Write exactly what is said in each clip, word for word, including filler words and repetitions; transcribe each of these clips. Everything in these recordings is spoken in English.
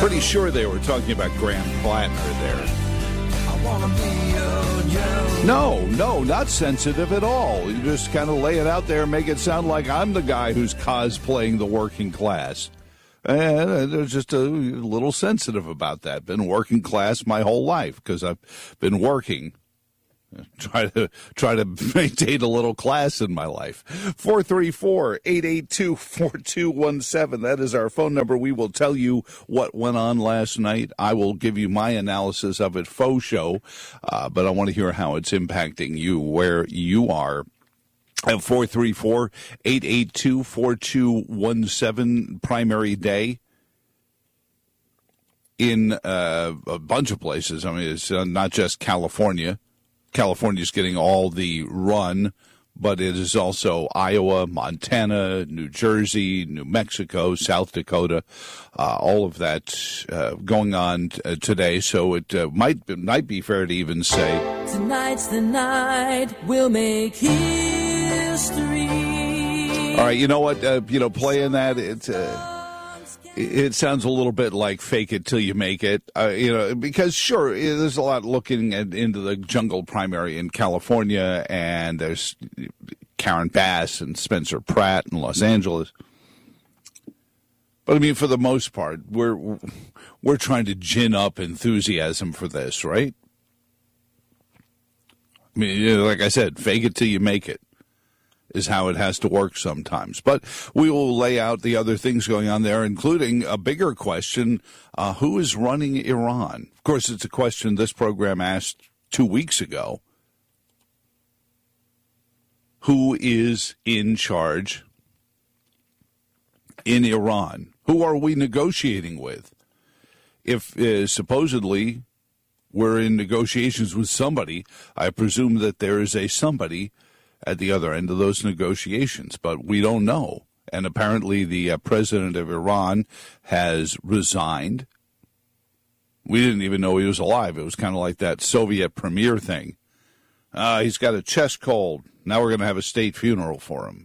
Pretty sure they were talking about Graham Plattner there. I wanna be your Joe. No, no, not sensitive at all. You just kind of lay it out there and make it sound like I'm the guy who's cosplaying the working class. And they're just a little sensitive about that. Been working class my whole life because I've been working. Try to try to maintain a little class in my life. four three four, eight eight two, four two one seven. That is our phone number. We will tell you what went on last night. I will give you my analysis of it, faux show, uh, but I want to hear how it's impacting you where you are. At four three four, eight eight two, four two one seven, primary day in uh, a bunch of places. I mean, it's uh, not just California. California's getting all the run, but it is also Iowa, Montana, New Jersey, New Mexico, South Dakota, uh, all of that uh, going on t- uh, today. So it uh, might might be fair to even say Tonight's the night we'll make history. All right, you know what? Uh, you know, playing that, it's. Uh, It sounds a little bit like fake it till you make it, uh, you know, because sure, there's a lot looking at, into the jungle primary in California, and there's Karen Bass and Spencer Pratt in Los Angeles. But I mean, for the most part, we're we're trying to gin up enthusiasm for this, right? I mean, you know, like I said, fake it till you make it is how it has to work sometimes. But we will lay out the other things going on there, including a bigger question, uh, who is running Iran? Of course, it's a question this program asked two weeks ago. Who is in charge in Iran? Who are we negotiating with? If uh, supposedly we're in negotiations with somebody, I presume that there is a somebody at the other end of those negotiations, but we don't know. And apparently the uh, president of Iran has resigned. We didn't even know he was alive. It was kind of like that Soviet premier thing. Uh, he's got a chest cold. Now we're going to have a state funeral for him.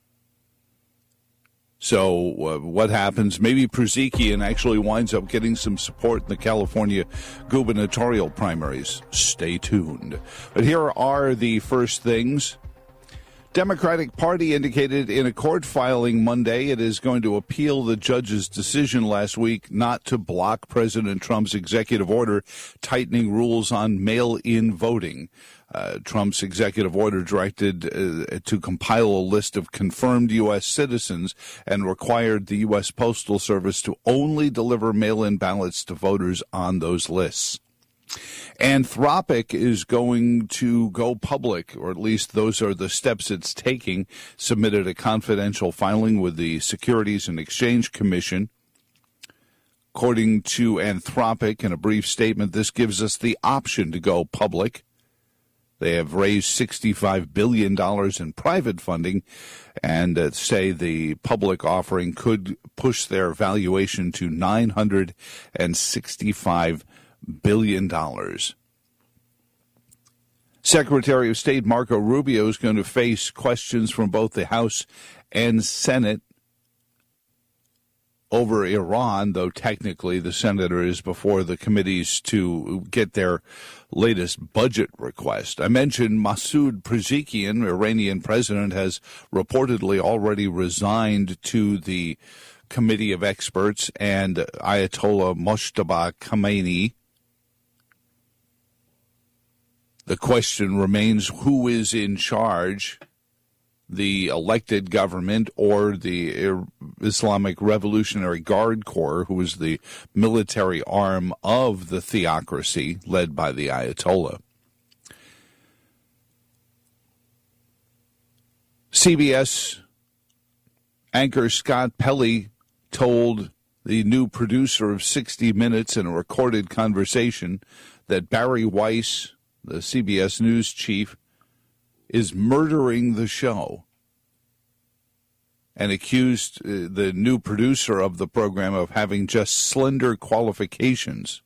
So uh, what happens? Maybe Prziekian actually winds up getting some support in the California gubernatorial primaries. Stay tuned. But here are the first things. Democratic Party indicated in a court filing Monday it is going to appeal the judge's decision last week not to block President Trump's executive order tightening rules on mail-in voting. Uh, Trump's executive order directed uh, to compile a list of confirmed U S citizens and required the U S Postal Service to only deliver mail-in ballots to voters on those lists. Anthropic is going to go public, or at least those are the steps it's taking, submitted a confidential filing with the Securities and Exchange Commission. According to Anthropic, in a brief statement, this gives us the option to go public. They have raised sixty-five billion dollars in private funding and uh, say the public offering could push their valuation to nine hundred sixty-five billion dollars. Secretary of State Marco Rubio is going to face questions from both the House and Senate over Iran, though technically the senator is before the committees to get their latest budget request. I mentioned Masoud Pezeshkian, Iranian president, has reportedly already resigned to the committee of experts, and Ayatollah Mojtaba Khamenei. The question remains, who is in charge, the elected government or the Islamic Revolutionary Guard Corps, who is the military arm of the theocracy led by the Ayatollah. C B S anchor Scott Pelley told the new producer of sixty minutes in a recorded conversation that Barry Weiss, the C B S News chief, is murdering the show, and accused uh, the new producer of the program of having just slender qualifications.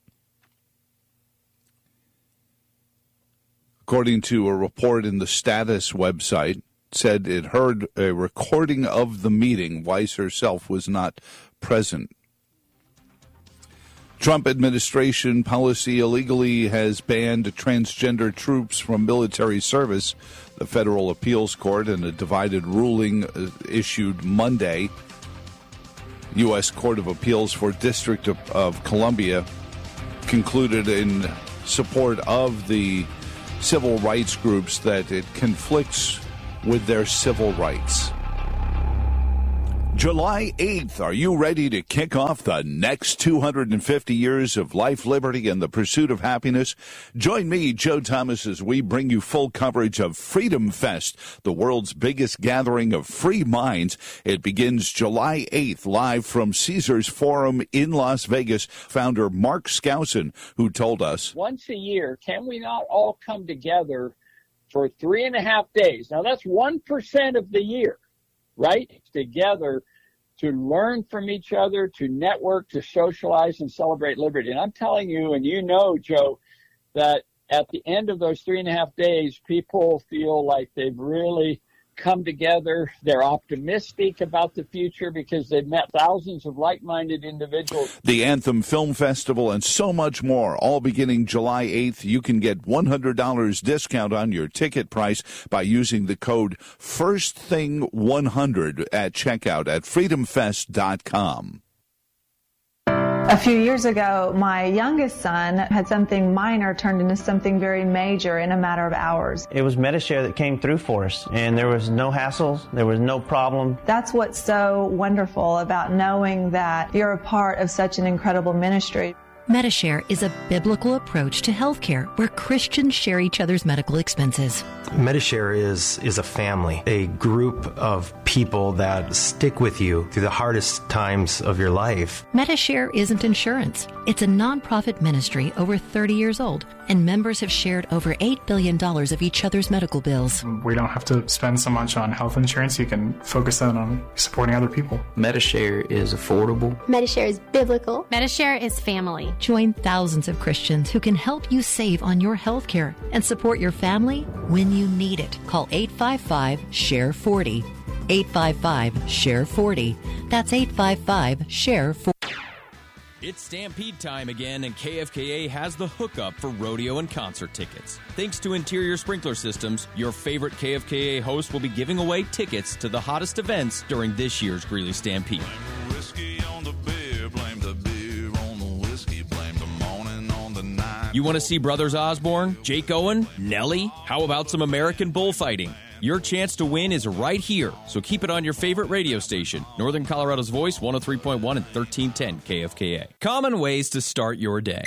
According to a report in the Status website, said it heard a recording of the meeting. Weiss herself was not present. Trump administration policy illegally has banned transgender troops from military service. The Federal Appeals Court, in a divided ruling uh, issued Monday, U S Court of Appeals for District of, of Columbia concluded in support of the civil rights groups that it conflicts with their civil rights. July eighth, are you ready to kick off the next two hundred fifty years of life, liberty, and the pursuit of happiness? Join me, Joe Thomas, as we bring you full coverage of Freedom Fest, the world's biggest gathering of free minds. It begins July eighth, live from Caesars Forum in Las Vegas. Founder Mark Skousen, who told us, once a year, can we not all come together for three and a half days? Now, that's one percent of the year, right? Together to learn from each other, to network, to socialize and celebrate liberty. And I'm telling you, and you know, Joe, that at the end of those three and a half days, people feel like they've really come together. They're optimistic about the future because they've met thousands of like-minded individuals. The Anthem Film Festival and so much more, all beginning July eighth. You can get one hundred dollars discount on your ticket price by using the code first thing one hundred at checkout at freedom fest dot com. A few years ago, my youngest son had something minor turned into something very major in a matter of hours. It was Medi-Share that came through for us, and there was no hassles, there was no problem. That's what's so wonderful about knowing that you're a part of such an incredible ministry. Medi-Share is a biblical approach to healthcare where Christians share each other's medical expenses. Medi-Share is, is a family, a group of people that stick with you through the hardest times of your life. Medi-Share isn't insurance. It's a nonprofit ministry over thirty years old, and members have shared over eight billion dollars of each other's medical bills. We don't have to spend so much on health insurance. You can focus that on supporting other people. Medi-Share is affordable. Medi-Share is biblical. Medi-Share is family. Join thousands of Christians who can help you save on your health care and support your family when you need it. Call eight five five, S H A R E forty. eight five five, S H A R E forty. That's eight five five, S H A R E forty. It's Stampede time again, and K F K A has the hookup for rodeo and concert tickets. Thanks to Interior Sprinkler Systems, your favorite K F K A host will be giving away tickets to the hottest events during this year's Greeley Stampede. Blame the whiskey on the beer, blame the beer on the whiskey, blame the morning on the night. You want to see Brothers Osborne, Jake Owen, Nelly? How about some American bullfighting? Your chance to win is right here, so keep it on your favorite radio station. Northern Colorado's Voice, one oh three point one and thirteen ten K F K A. Common ways to start your day.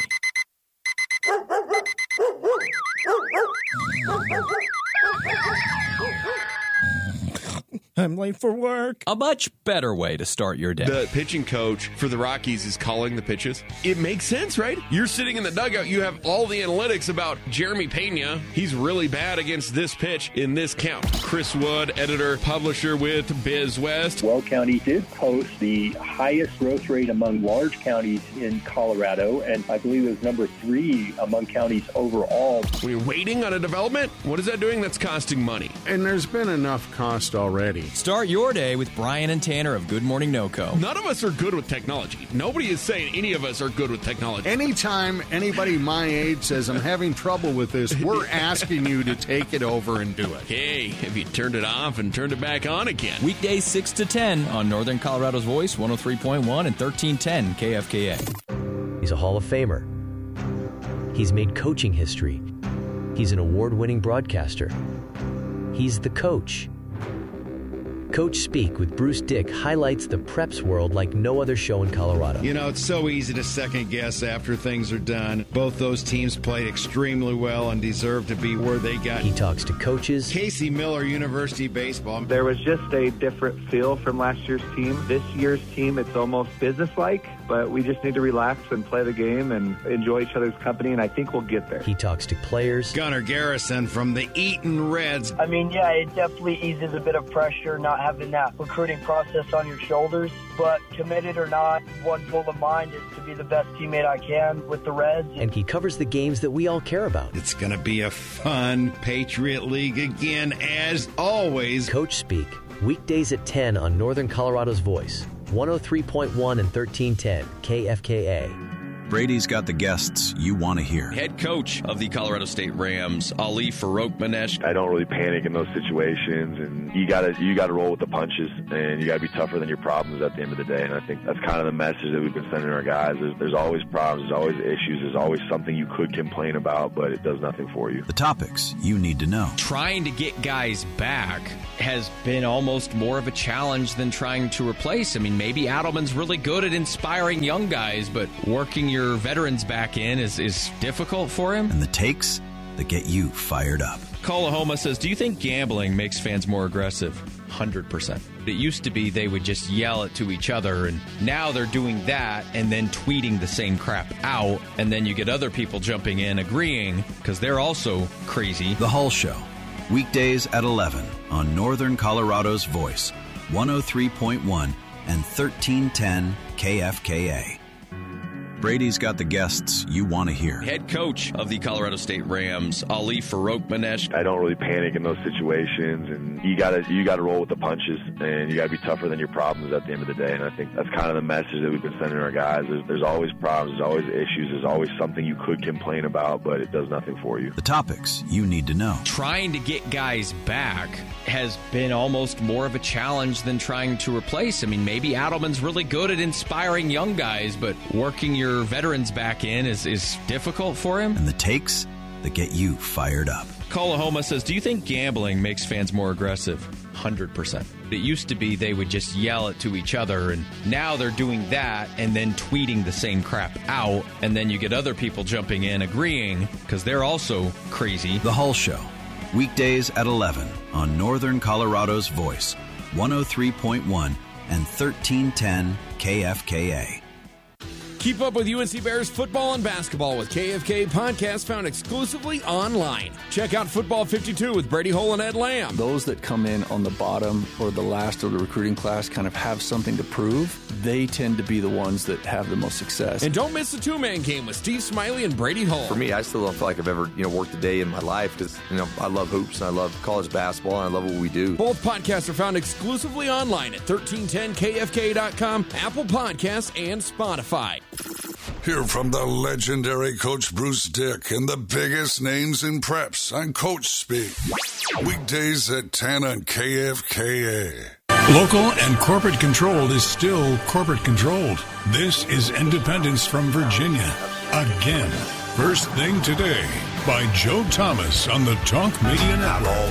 I'm late for work. A much better way to start your day. The pitching coach for the Rockies is calling the pitches. It makes sense, right? You're sitting in the dugout. You have all the analytics about Jeremy Pena. He's really bad against this pitch in this count. Chris Wood, editor, publisher with Biz West. Weld County did post the highest growth rate among large counties in Colorado, and I believe it was number three among counties overall. When you're waiting on a development, what is that doing? That's costing money. And there's been enough cost already. Start your day with Brian and Tanner of Good Morning NoCo. None of us are good with technology. Nobody is saying any of us are good with technology. Anytime anybody my age says I'm having trouble with this, we're asking you to take it over and do it. Hey, have you turned it off and turned it back on again? Weekdays six to ten on Northern Colorado's Voice, one oh three point one and thirteen ten K F K A. He's a Hall of Famer. He's made coaching history. He's an award-winning broadcaster. He's the coach. Coach Speak with Bruce Dick highlights the preps world like no other show in Colorado. You know, it's so easy to second guess after things are done. Both those teams played extremely well and deserve to be where they got. He talks to coaches. Casey Miller, University Baseball. There was just a different feel from last year's team. This year's team, it's almost businesslike, but we just need to relax and play the game and enjoy each other's company, and I think we'll get there. He talks to players. Gunnar Garrison from the Eaton Reds. I mean, yeah, it definitely eases a bit of pressure not having that recruiting process on your shoulders, but committed or not, one goal of mine is to be the best teammate I can with the Reds. And he covers the games that we all care about. It's going to be a fun Patriot League again, as always. Coach Speak, weekdays at ten on Northern Colorado's Voice, one oh three point one and thirteen ten K F K A. Brady's got the guests you want to hear. Head coach of the Colorado State Rams, Ali Farokhmanesh. I don't really panic in those situations, and you gotta you gotta roll with the punches, and you gotta be tougher than your problems at the end of the day. And I think that's kind of the message that we've been sending our guys. There's, there's always problems, there's always issues, there's always something you could complain about, but it does nothing for you. The topics you need to know. Trying to get guys back has been almost more of a challenge than trying to replace. I mean, maybe Adelman's really good at inspiring young guys, but working your veterans back in is, is difficult for him. And the takes that get you fired up. Kalahoma says, do you think gambling makes fans more aggressive? one hundred percent. It used to be they would just yell it to each other, and now they're doing that and then tweeting the same crap out, and then you get other people jumping in agreeing because they're also crazy. The Hull Show, weekdays at eleven on Northern Colorado's Voice, one oh three point one and thirteen ten K F K A. Brady's got the guests you want to hear. Head coach of the Colorado State Rams, Ali Farokhmanesh. I don't really panic in those situations, and you gotta you gotta roll with the punches, and you gotta be tougher than your problems at the end of the day. And I think that's kind of the message that we've been sending our guys. There's, there's always problems, there's always issues, there's always something you could complain about, but it does nothing for you. The topics you need to know. Trying to get guys back has been almost more of a challenge than trying to replace. I mean, maybe Adelman's really good at inspiring young guys, but working your veterans back in is, is difficult for him. And the takes that get you fired up. Kalahoma says, do you think gambling makes fans more aggressive? one hundred percent. It used to be they would just yell it to each other, and now they're doing that and then tweeting the same crap out, and then you get other people jumping in agreeing because they're also crazy. The Hull Show, weekdays at eleven on Northern Colorado's Voice, one oh three point one and thirteen ten K F K A. Keep up with U N C Bears football and basketball with K F K podcasts found exclusively online. Check out Football fifty-two with Brady Hole and Ed Lamb. Those that come in on the bottom or the last of the recruiting class kind of have something to prove. They tend to be the ones that have the most success. And don't miss the two-man game with Steve Smiley and Brady Hole. For me, I still don't feel like I've ever, you know, worked a day in my life because, you know, I love hoops and I love college basketball and I love what we do. Both podcasts are found exclusively online at thirteen ten K F K dot com, Apple Podcasts, and Spotify. Hear from the legendary Coach Bruce Dick and the biggest names in preps on Coach Speak. Weekdays at ten on K F K A. Local and corporate controlled is still corporate controlled. This is Independence from Virginia. Again, First Thing Today by Joe Thomas on the Talk Media Network.